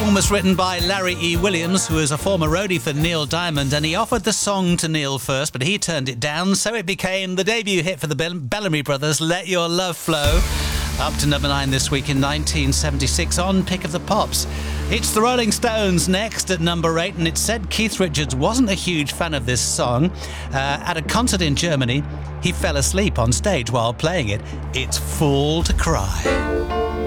song was written by Larry E. Williams, who is a former roadie for Neil Diamond, and he offered the song to Neil first, but he turned it down, so it became the debut hit for the Bellamy Brothers, Let Your Love Flow, up to number 9 this week in 1976 on Pick of the Pops. It's the Rolling Stones next at number 8, and it's said Keith Richards wasn't a huge fan of this song. At a concert in Germany, he fell asleep on stage while playing it. It's Fool to Cry.